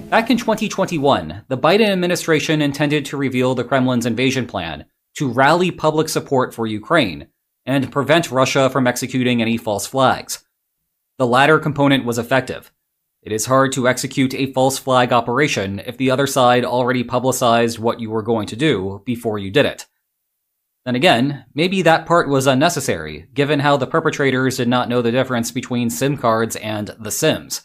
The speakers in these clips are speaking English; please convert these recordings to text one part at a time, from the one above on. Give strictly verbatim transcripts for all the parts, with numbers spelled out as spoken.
Back in twenty twenty-one, the Biden administration intended to reveal the Kremlin's invasion plan to rally public support for Ukraine and prevent Russia from executing any false flags. The latter component was effective. It is hard to execute a false flag operation if the other side already publicized what you were going to do before you did it. Then again, maybe that part was unnecessary, given how the perpetrators did not know the difference between SIM cards and the Sims.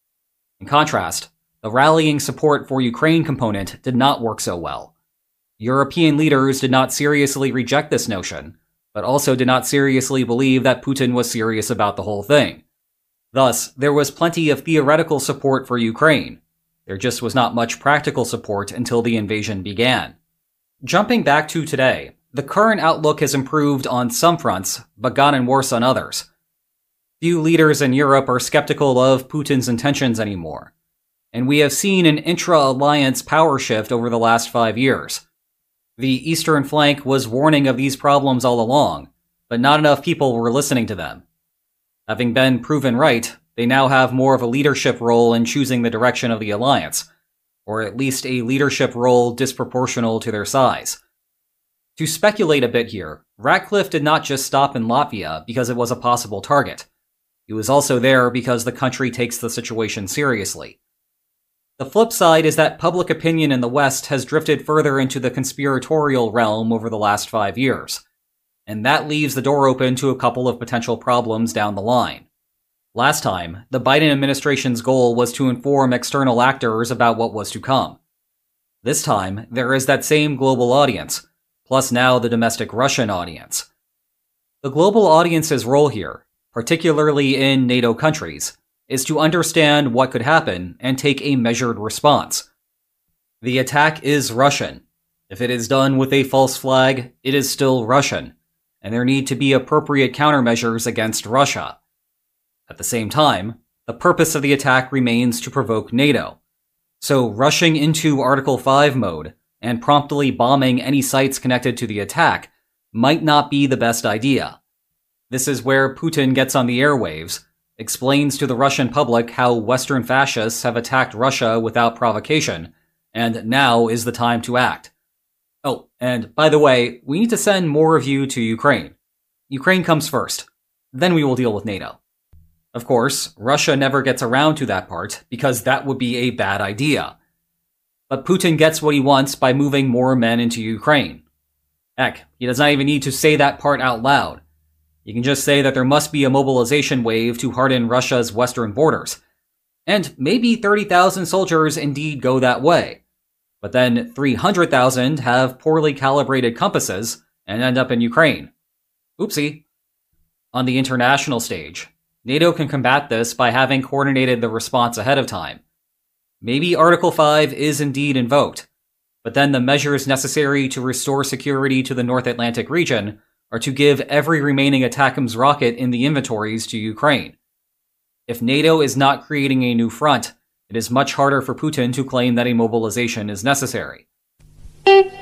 In contrast, the rallying support for Ukraine component did not work so well. European leaders did not seriously reject this notion, but also did not seriously believe that Putin was serious about the whole thing. Thus, there was plenty of theoretical support for Ukraine. There just was not much practical support until the invasion began. Jumping back to today, the current outlook has improved on some fronts, but gotten worse on others. Few leaders in Europe are skeptical of Putin's intentions anymore, and we have seen an intra-alliance power shift over the last five years. The eastern flank was warning of these problems all along, but not enough people were listening to them. Having been proven right, they now have more of a leadership role in choosing the direction of the alliance, or at least a leadership role disproportional to their size. To speculate a bit here, Ratcliffe did not just stop in Latvia because it was a possible target. He was also there because the country takes the situation seriously. The flip side is that public opinion in the West has drifted further into the conspiratorial realm over the last five years, and that leaves the door open to a couple of potential problems down the line. Last time, the Biden administration's goal was to inform external actors about what was to come. This time, there is that same global audience, plus now the domestic Russian audience. The global audience's role here, particularly in NATO countries, is to understand what could happen and take a measured response. The attack is Russian. If it is done with a false flag, it is still Russian, and there need to be appropriate countermeasures against Russia. At the same time, the purpose of the attack remains to provoke NATO. So rushing into Article five mode and promptly bombing any sites connected to the attack might not be the best idea. This is where Putin gets on the airwaves, explains to the Russian public how Western fascists have attacked Russia without provocation, and now is the time to act. Oh, and by the way, we need to send more of you to Ukraine. Ukraine comes first. Then we will deal with NATO. Of course, Russia never gets around to that part, because that would be a bad idea. But Putin gets what he wants by moving more men into Ukraine. Heck, he does not even need to say that part out loud. You can just say that there must be a mobilization wave to harden Russia's western borders. And maybe thirty thousand soldiers indeed go that way. But then three hundred thousand have poorly calibrated compasses and end up in Ukraine. Oopsie. On the international stage, NATO can combat this by having coordinated the response ahead of time. Maybe Article five is indeed invoked, but then the measures necessary to restore security to the North Atlantic region are to give every remaining ATACMS rocket in the inventories to Ukraine. If NATO is not creating a new front, it is much harder for Putin to claim that a mobilization is necessary.